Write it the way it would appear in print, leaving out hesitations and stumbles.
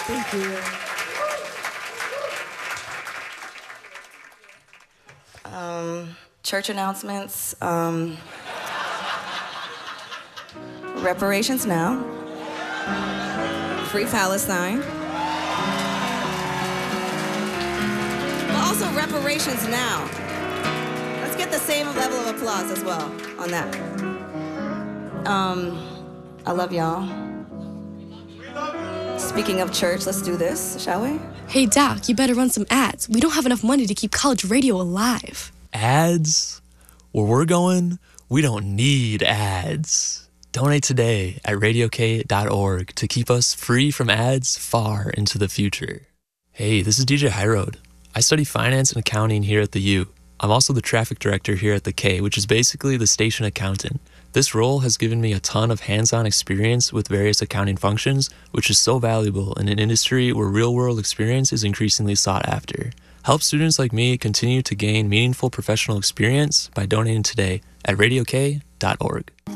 Thank you. Church announcements. Reparations now. Free Palestine. But also reparations now. Let's get the same level of applause as well on that. I love y'all. Speaking of church, let's do this, shall we? Hey, Doc, you better run some ads. We don't have enough money to keep college radio alive. Ads? Where we're going, we don't need ads. Donate today at radiok.org to keep us free from ads far into the future. Hey, this is DJ Highroad. I study finance and accounting here at the U. I'm also the traffic director here at the K, which is basically the station accountant. This role has given me a ton of hands-on experience with various accounting functions, which is so valuable in an industry where real-world experience is increasingly sought after. Help students like me continue to gain meaningful professional experience by donating today at radiok.org.